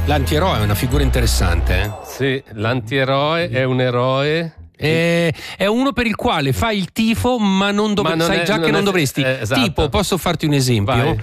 L'antieroe è una figura interessante. Sì, l'antieroe è un eroe. È uno per il quale fai il tifo, ma non sai già che non dovresti. Esatto. Tipo, posso farti un esempio?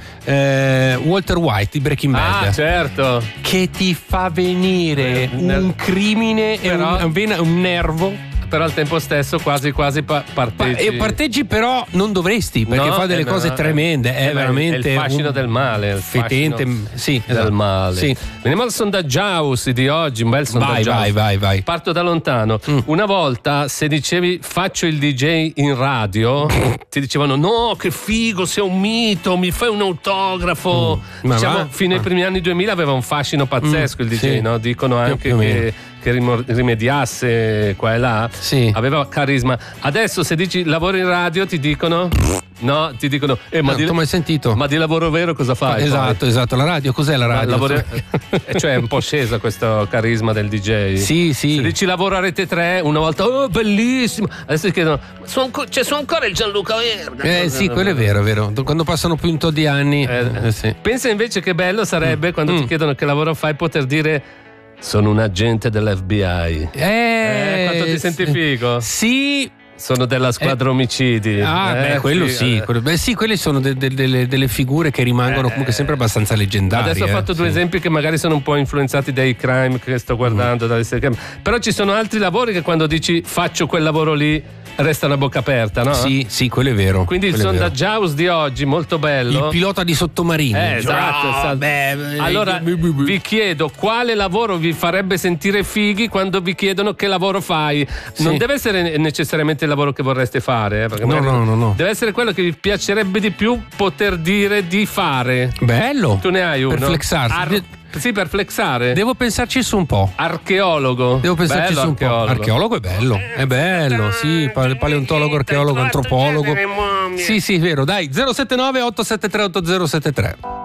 Walter White di Breaking Bad. Ah, certo. Che ti fa venire un crimine però, e un nervo. Però al tempo stesso quasi parteggi. E parteggi, però non dovresti, perché fa delle cose tremende. È veramente il fascino del male, il fetente, sì, del esatto. male. Sì. Veniamo al sondaggio house di oggi, un bel sondaggio. Vai. Parto da lontano. Una volta, se dicevi faccio il DJ in radio, ti dicevano no, che figo, sei un mito, mi fai un autografo. Diciamo, fino ai primi anni 2000 aveva un fascino pazzesco il DJ, sì. No? Dicono anche che rimediasse qua e là, sì. Aveva carisma. Adesso se dici lavoro in radio ti dicono no, ti dicono ma non ho mai sentito. Ma di lavoro vero cosa fai? Esatto, la radio, cos'è la radio? Cioè è un po' scesa questo carisma del DJ. Sì. Se dici lavoro a Rete 3 una volta, oh bellissimo, adesso ti chiedono sono ancora il Gianluca Verga. Sì, quello è vero. Quando passano più di anni. Sì. Pensa invece che bello sarebbe quando ti chiedono che lavoro fai poter dire sono un agente dell'FBI. Quanto ti senti figo? Sì. Sono della squadra omicidi. Quello sì. Quelle sono delle figure che rimangono comunque sempre abbastanza leggendarie. Adesso ho fatto due esempi che magari sono un po' influenzati dai crime che sto guardando, dalle serie. Però ci sono altri lavori che quando dici faccio quel lavoro lì restano a bocca aperta, no? Sì, quello è vero. Quindi il sondaggio house di oggi, molto bello. Il pilota di sottomarini. Esatto. Allora vi chiedo quale lavoro vi farebbe sentire fighi quando vi chiedono che lavoro fai. Non deve essere necessariamente il lavoro che vorreste fare, perché no. Deve essere quello che vi piacerebbe di più poter dire di fare. Bello. Tu ne hai uno? Per flexarsi. Sì, per flexare. Devo pensarci su un po'. Archeologo. Devo pensarci su un po'. Archeologo è bello, sì. Paleontologo, archeologo, antropologo. Sì, vero. Dai, 079 873 8073.